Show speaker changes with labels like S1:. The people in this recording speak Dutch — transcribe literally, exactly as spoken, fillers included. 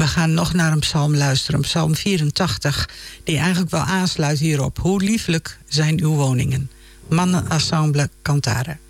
S1: We gaan nog naar een psalm luisteren, psalm vierentachtig... die eigenlijk wel aansluit hierop. Hoe lieflijk zijn uw woningen. Mannenensemble Cantare.